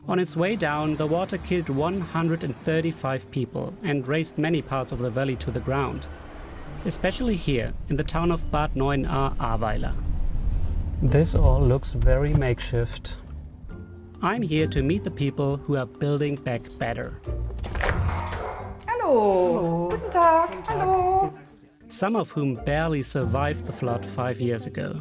On its way down, the water killed 135 people and razed many parts of the valley to the ground, especially here in the town of Bad Neuenahr-Ahrweiler. This all looks very makeshift. I'm here to meet the people who are building back better. Hallo. Guten Tag. Hallo. Some of whom barely survived the flood 5 years ago.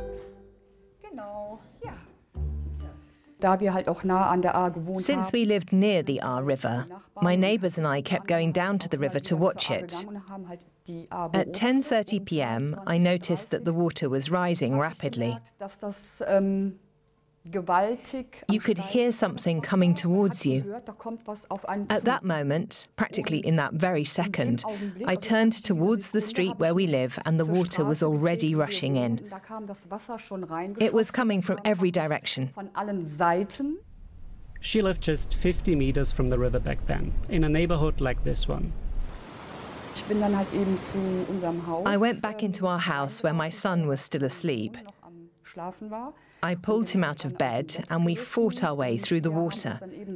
Since we lived near the Ahr River, my neighbours and I kept going down to the river to watch it. At 10:30 p.m, I noticed that the water was rising rapidly. You could hear something coming towards you. At that moment, practically in that very second, I turned towards the street where we live and the water was already rushing in. It was coming from every direction. She lived just 50 meters from the river back then, in a neighborhood like this one. I went back into our house where my son was still asleep. I pulled him out of bed and we fought our way through the water.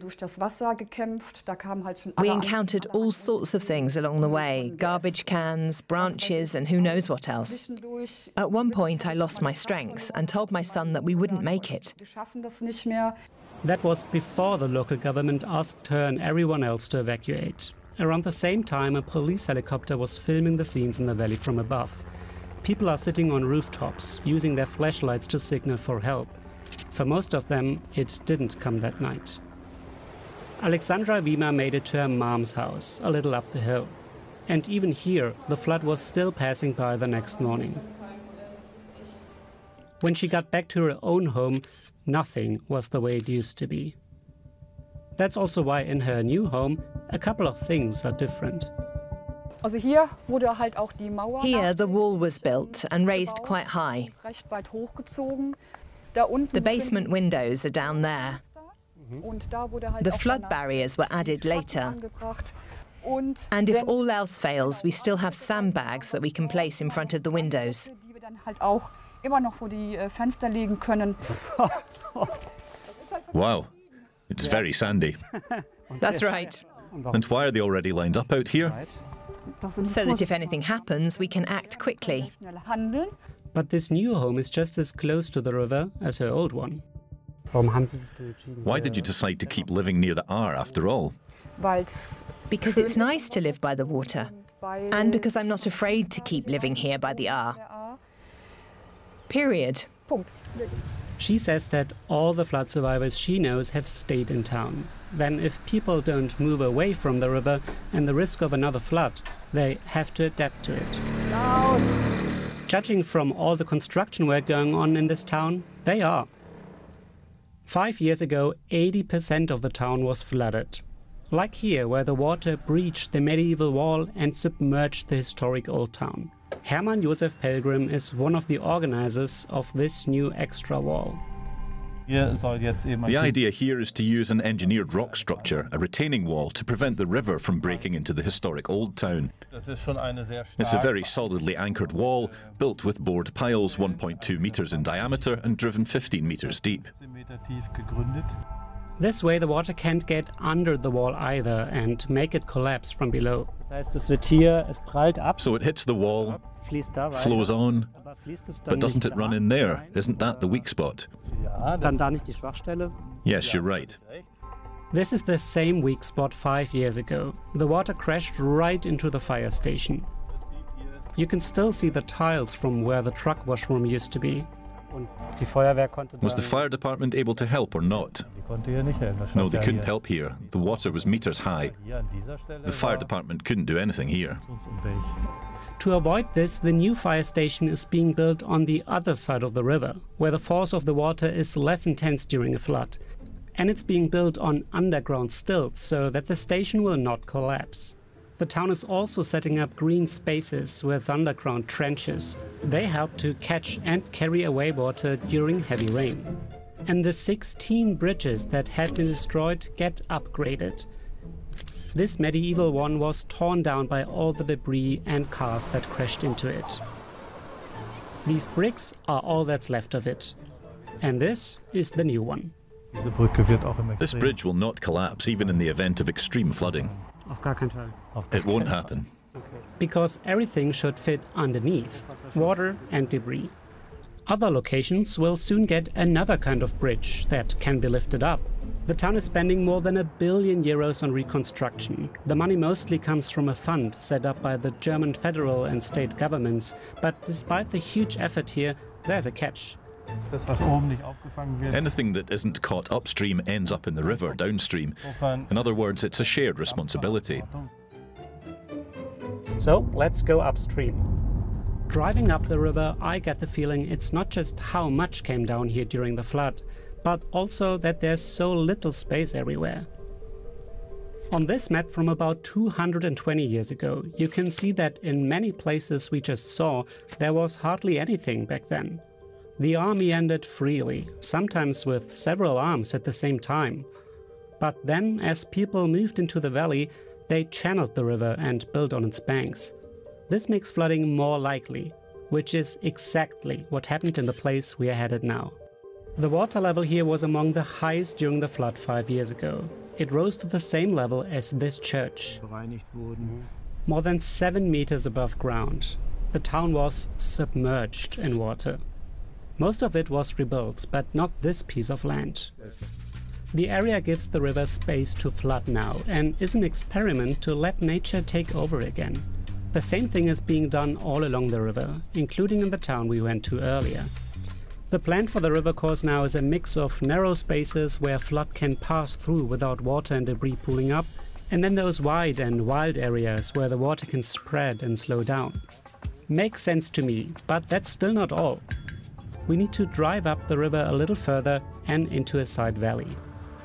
We encountered all sorts of things along the way, garbage cans, branches and who knows what else. At one point I lost my strength and told my son that we wouldn't make it. That was before the local government asked her and everyone else to evacuate. Around the same time, a police helicopter was filming the scenes in the valley from above. People are sitting on rooftops, using their flashlights to signal for help. For most of them, it didn't come that night. Alexandra Wiemer made it to her mom's house, a little up the hill. And even here, the flood was still passing by the next morning. When she got back to her own home, nothing was the way it used to be. That's also why in her new home, a couple of things are different. Here, the wall was built and raised quite high. The basement windows are down there. The flood barriers were added later. And if all else fails, we still have sandbags that we can place in front of the windows. Wow, it's very sandy. That's right. And why are they already lined up out here? So that if anything happens, we can act quickly. But this new home is just as close to the river as her old one. Why did you decide to keep living near the Ahr after all? Because it's nice to live by the water. And because I'm not afraid to keep living here by the Ahr. Period. She says that all the flood survivors she knows have stayed in town. Then if people don't move away from the river and the risk of another flood, they have to adapt to it. Judging from all the construction work going on in this town, they are. 5 years ago, 80% of the town was flooded. Like here, where the water breached the medieval wall and submerged the historic old town. Hermann Josef Pelgrim is one of the organizers of this new extra wall. The idea here is to use an engineered rock structure, a retaining wall, to prevent the river from breaking into the historic old town. It's a very solidly anchored wall, built with board piles 1.2 meters in diameter and driven 15 meters deep. This way the water can't get under the wall either and make it collapse from below. So it hits the wall, flows on, but doesn't it run in there? Isn't that the weak spot? Yes, you're right. This is the same weak spot 5 years ago. The water crashed right into the fire station. You can still see the tiles from where the truck washroom used to be. Was the fire department able to help or not? No, they couldn't help here. The water was meters high. The fire department couldn't do anything here. To avoid this, the new fire station is being built on the other side of the river, where the force of the water is less intense during a flood. And it's being built on underground stilts so that the station will not collapse. The town is also setting up green spaces with underground trenches. They help to catch and carry away water during heavy rain. And the 16 bridges that had been destroyed get upgraded. This medieval one was torn down by all the debris and cars that crashed into it. These bricks are all that's left of it. And this is the new one. This bridge will not collapse even in the event of extreme flooding. It won't happen. Because everything should fit underneath, water and debris. Other locations will soon get another kind of bridge that can be lifted up. The town is spending more than €1 billion on reconstruction. The money mostly comes from a fund set up by the German federal and state governments, but despite the huge effort here, there's a catch. Anything that isn't caught upstream ends up in the river downstream. In other words, it's a shared responsibility. So let's go upstream. Driving up the river, I get the feeling it's not just how much came down here during the flood, but also that there's so little space everywhere. On this map from about 220 years ago, you can see that in many places we just saw, there was hardly anything back then. The Aar meandered freely, sometimes with several arms at the same time. But then, as people moved into the valley, they channeled the river and built on its banks. This makes flooding more likely, which is exactly what happened in the place we are headed now. The water level here was among the highest during the flood 5 years ago. It rose to the same level as this church. More than 7 meters above ground. The town was submerged in water. Most of it was rebuilt, but not this piece of land. The area gives the river space to flood now and is an experiment to let nature take over again. The same thing is being done all along the river, including in the town we went to earlier. The plan for the river course now is a mix of narrow spaces where flood can pass through without water and debris pooling up, and then those wide and wild areas where the water can spread and slow down. Makes sense to me, but that's still not all. We need to drive up the river a little further and into a side valley.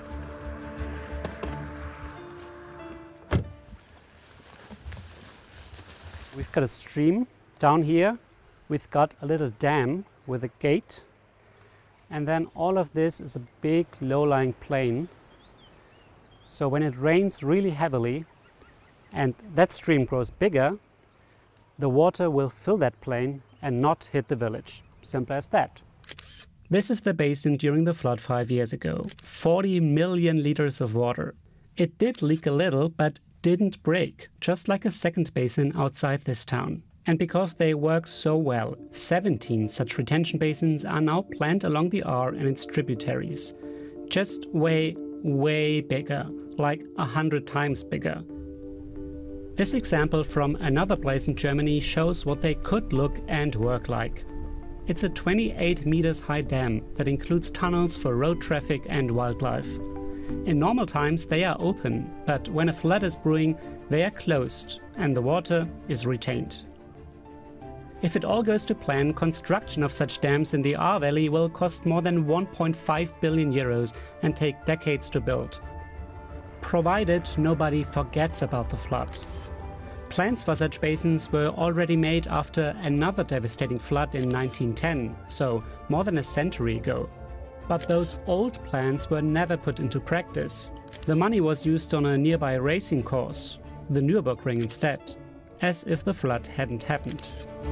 We've got a stream down here. We've got a little dam with a gate. And then all of this is a big low-lying plain. So when it rains really heavily and that stream grows bigger, the water will fill that plain and not hit the village. Simple as that. This is the basin during the flood 5 years ago. 40 million liters of water. It did leak a little, but didn't break, just like a second basin outside this town. And because they work so well, 17 such retention basins are now planned along the Aar and its tributaries. Just way, way bigger, like 100 times bigger. This example from another place in Germany shows what they could look and work like. It's a 28 meters high dam that includes tunnels for road traffic and wildlife. In normal times they are open, but when a flood is brewing, they are closed and the water is retained. If it all goes to plan, construction of such dams in the Aar Valley will cost more than 1.5 billion euros and take decades to build. Provided nobody forgets about the flood. Plans for such basins were already made after another devastating flood in 1910, so more than a century ago. But those old plans were never put into practice. The money was used on a nearby racing course, the Nürburgring instead, as if the flood hadn't happened.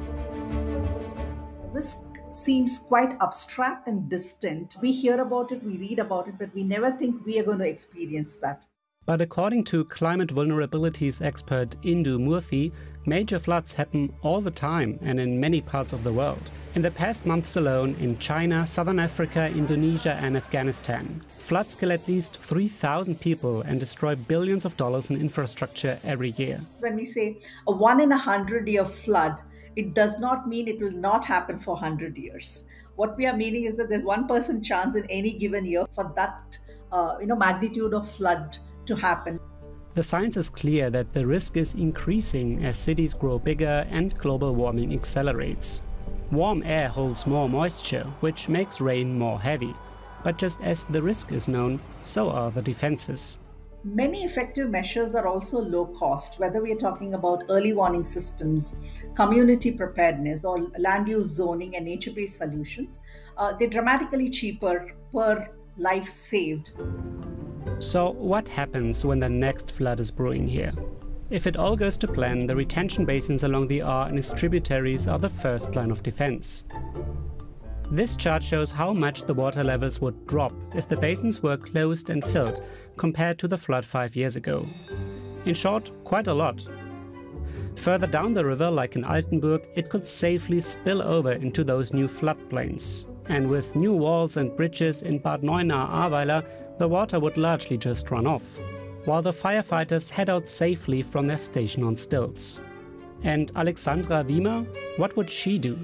This seems quite abstract and distant. We hear about it, we read about it, but we never think we are going to experience that. But according to climate vulnerabilities expert Indu Murthy, major floods happen all the time and in many parts of the world. In the past months alone, in China, Southern Africa, Indonesia and Afghanistan, floods kill at least 3,000 people and destroy billions of dollars in infrastructure every year. When we say a 1 in 100 year flood, it does not mean it will not happen for 100 years. What we are meaning is that there's 1% chance in any given year for that magnitude of flood to happen. The science is clear that the risk is increasing as cities grow bigger and global warming accelerates. Warm air holds more moisture, which makes rain more heavy. But just as the risk is known, so are the defenses. Many effective measures are also low cost, whether we are talking about early warning systems, community preparedness, or land use zoning and nature-based solutions. They're dramatically cheaper per life saved. So what happens when the next flood is brewing here? If it all goes to plan, the retention basins along the Aar and its tributaries are the first line of defense. This chart shows how much the water levels would drop if the basins were closed and filled compared to the flood 5 years ago. In short, quite a lot. Further down the river, like in Altenburg, it could safely spill over into those new floodplains. And with new walls and bridges in Bad Neuenahr-Ahrweiler, the water would largely just run off, while the firefighters head out safely from their station on stilts. And Alexandra Wiemer, what would she do?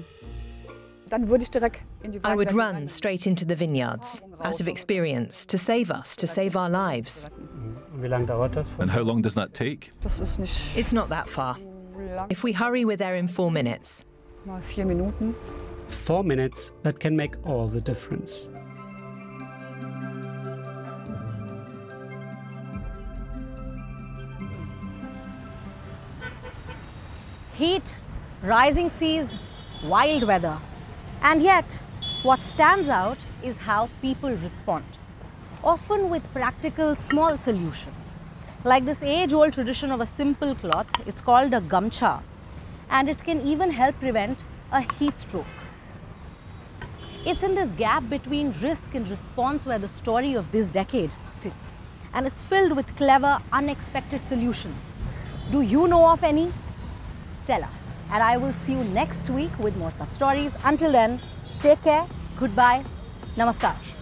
I would run straight into the vineyards, out of experience, to save us, to save our lives. And how long does that take? It's not that far. If we hurry, we're there in 4 minutes. 4 minutes that can make all the difference. Heat, rising seas, wild weather. And yet, what stands out is how people respond, often with practical small solutions. Like this age-old tradition of a simple cloth, it's called a gamcha, and it can even help prevent a heat stroke. It's in this gap between risk and response where the story of this decade sits, and it's filled with clever, unexpected solutions. Do you know of any? Tell us, and I will see you next week with more such stories. Until then, take care, goodbye, namaskar.